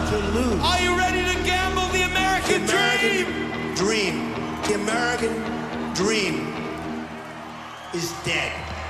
to lose. Are you ready to gamble the American dream? The American dream is dead.